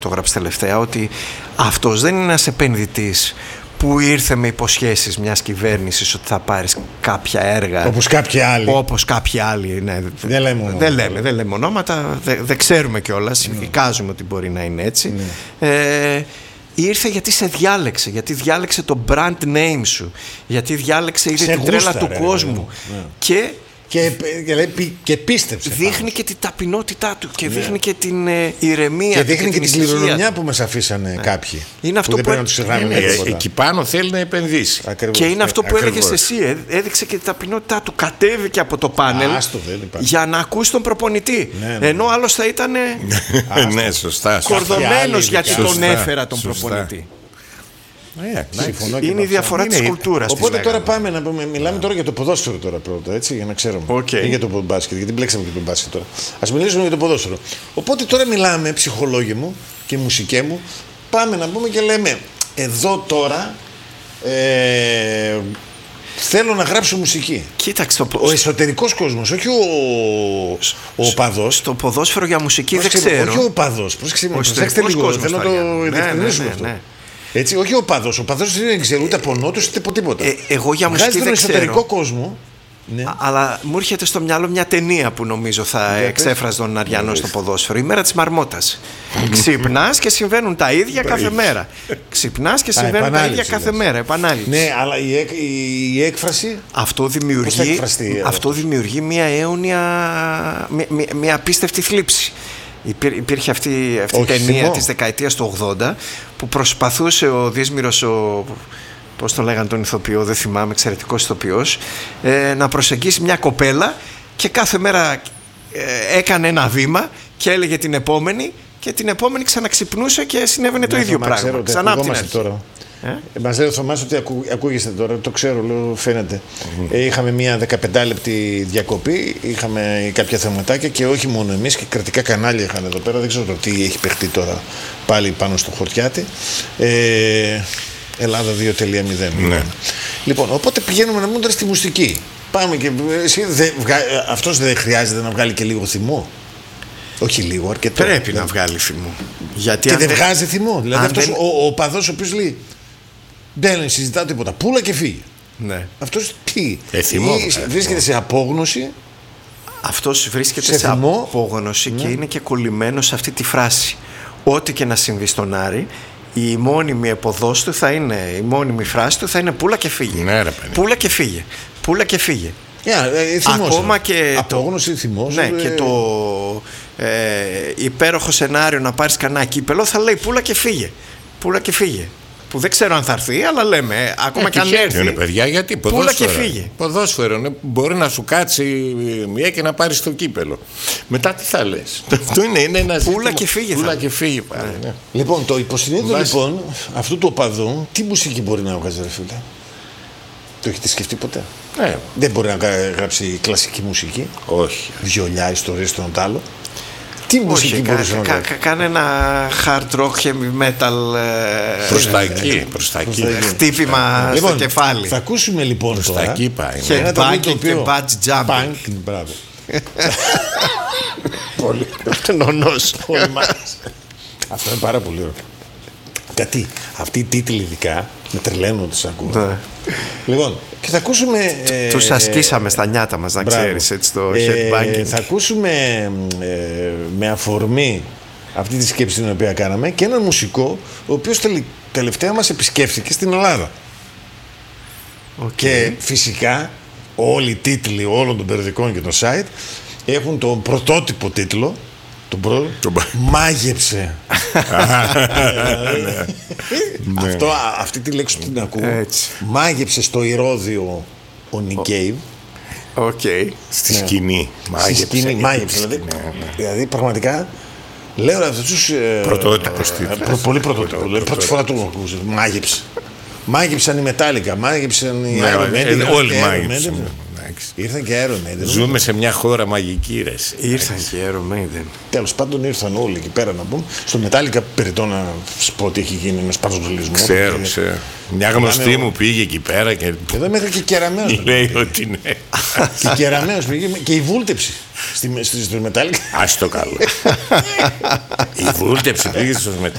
το γράψει τελευταία, ότι αυτός δεν είναι ένας επενδυτής που ήρθε με υποσχέσεις μιας κυβέρνησης ότι θα πάρεις κάποια έργα. Όπως κάποιοι άλλοι. Όπως κάποιοι άλλοι, ναι. Δεν λέμε ονόματα, δεν ξέρουμε κιόλας, εικάζουμε ότι μπορεί να είναι έτσι. Ήρθε γιατί σε διάλεξε, γιατί διάλεξε το brand name σου, γιατί διάλεξε ήδη την τρέλα του κόσμου. Και πίστεψε. Δείχνει και την ταπεινότητά του και δείχνει και την ηρεμία. Και δείχνει και την κληρονομιά που μας αφήσανε κάποιοι. Είναι αυτό που εκεί πάνω θέλει να επενδύσει. Και είναι αυτό που έλεγες εσύ. Έδειξε και την ταπεινότητά του. Κατέβηκε από το πάνελ για να ακούσει τον προπονητή. Ενώ άλλος θα ήταν κορδωμένος γιατί τον έφερα τον προπονητή. Είναι η διαφορά της κουλτούρας. Οπότε τώρα πάμε να πούμε, μιλάμε τώρα για το ποδόσφαιρο τώρα πρώτα, έτσι, για να ξέρουμε. Ή για το μπάσκετ, γιατί μπλέξαμε και το μπάσκετ τώρα. Ας μιλήσουμε για το ποδόσφαιρο. Οπότε τώρα μιλάμε, ψυχολόγοι μου και μουσικέ μου, πάμε να πούμε και λέμε, εδώ τώρα θέλω να γράψω μουσική. Κοίταξε, ο εσωτερικός κόσμος, όχι ο οπαδός. Στο ποδόσφαιρο για μουσική δεν ξέρω. Όχι ο οπαδός. Προσέξτε λίγο, θέλω να το διευκρινίσουμε αυτό. Έτσι, όχι ο οπαδός. Ο οπαδός δεν ξέρει ούτε από νότους ούτε από τίποτα. Εγώ για μουσική δεν ξέρω. Τον εσωτερικό κόσμο. Ναι. Αλλά μου έρχεται στο μυαλό μια ταινία που νομίζω θα εξέφραζε τον Αριανό στο ποδόσφαιρο. Η μέρα της Μαρμότας. Ξυπνάς και συμβαίνουν τα ίδια κάθε μέρα. Ξυπνάς και συμβαίνουν τα ίδια κάθε μέρα. Επανάληψη. Ναι, αλλά η έκφραση. Αυτό δημιουργεί μια αίωνια, μια απίστευτη θλίψη. Υπήρχε αυτή η ταινία της δεκαετίας του 80 που προσπαθούσε ο Δύσμυρος, πώς το λέγανε τον ηθοποιό, δεν θυμάμαι, εξαιρετικός ηθοποιός, να προσεγγίσει μια κοπέλα και κάθε μέρα έκανε ένα βήμα και έλεγε την επόμενη και την επόμενη ξαναξυπνούσε και συνέβαινε το ίδιο πράγμα. Ξανά από την αρχή. Μας λέει ο Θωμάς ότι ακούγεστε τώρα, το ξέρω, λέω, φαίνεται. Είχαμε μια 15 λεπτή διακοπή, είχαμε κάποια θεματάκια και όχι μόνο εμείς, και κρατικά κανάλια είχαν εδώ πέρα, δεν ξέρω τι έχει παιχτεί τώρα πάλι πάνω στο χορτιάτι. Ελλάδα 2.0. Ναι. Λοιπόν, οπότε πηγαίνουμε να πούμε τώρα στη μουσική. Πάμε και εσύ, αυτός δεν χρειάζεται να βγάλει και λίγο θυμό? Όχι λίγο, αρκετό. Πρέπει να βγάλει θυμό. Και δεν βγάζει θυμό. Δηλαδή αυτός ο οπαδός ο οποίος λέει δεν συζητά τίποτα, πούλα και φύγει. Ναι. Αυτός τι? Βρίσκεται σε απόγνωση. Αυτός βρίσκεται σε απόγνωση και είναι και κολλημένος σε αυτή τη φράση. Ό,τι και να συμβεί στον Άρη, η μόνιμη εποδός του θα είναι, η μόνιμη φράση του θα είναι πούλα και φύγε. Ναι, πούλα και φύγε. Πούλα και φύγε. Ακόμα και απόγνωση, θυμός. Ναι, και το υπέροχο σενάριο να πάρεις κανένα κύπελο θα λέει πούλα και φύγε. Πούλα και φύγε. Που δεν ξέρω αν θα έρθει, αλλά λέμε ακόμα και αν έρθει. Είναι παιδιά, γιατί πούλα και φύγε. Ποδόσφαιρο, μπορεί να σου κάτσει μία και να πάρεις το κύπελο. Μετά τι θα λες? Αυτό είναι ένα ζήτημα. Πούλα και φύγε. Πούλα και φύγε. Ναι. Λοιπόν, το υποσυνείδητο λοιπόν αυτού του οπαδού, τι μουσική μπορεί να βγάζει, ρε φίλε? Το έχετε σκεφτεί ποτέ? Δεν μπορεί να γράψει κλασική μουσική. Όχι. Βιολιά, ιστορίες, τον άλλο. Τι μουσική μπορούσε να κάνει? Κάνε ένα hard rock, heavy metal. Προς τα εκεί. Χτύπημα στο κεφάλι. Θα ακούσουμε λοιπόν προς τα εκεί πάει. Headbanging και badge jumping. Μπράβο. Πολύ νονός. Αυτό είναι πάρα πολύ ωραίο. Γιατί αυτοί οι τίτλοι ειδικά με τρελαίνουν τους ακούω. Λοιπόν, και θα ακούσουμε. Τους ασκήσαμε στα νιάτα μας, να ξέρεις, έτσι, το headbanging. Θα ακούσουμε με αφορμή αυτή τη σκέψη την οποία κάναμε και έναν μουσικό ο οποίος τελευταία μας επισκέφθηκε στην Ελλάδα. Και φυσικά όλοι οι τίτλοι όλων των περιοδικών και των site έχουν τον πρωτότυπο τίτλο. Μάγεψε. Αυτή τη λέξη την ακούω. Μάγεψε στο Ηρώδειο ο Νικέιβ. Στη σκηνή. Μάγεψε. Δηλαδή πραγματικά λέω αυτούς πρωτότυπος τίτλος. Πολύ πρωτότυπο. Πρώτη φορά το ακούω. Μάγεψε. Μάγεψαν οι Μετάλλικα, μάγεψαν οι όλοι μάγεψαν. Ήρθαν και Iron Maiden. Ζούμε σε μια χώρα μαγική, ρε. Ήρθαν και Iron Maiden. Τέλος πάντων ήρθαν όλοι εκεί πέρα να πούμε. Στο Metallica περιττώ να σου πω ότι έχει γίνει ένας παζολισμός. Ξέρω. Μια γνωστή μου πήγε εκεί πέρα και. Εδώ μέχρι και Κεραμέως. Λέει ότι ναι. Και Κεραμέως πήγε και η βούλτεψη στο Metallica. Ας το καλό. Η βούλτεψη πήγε στο Metallica.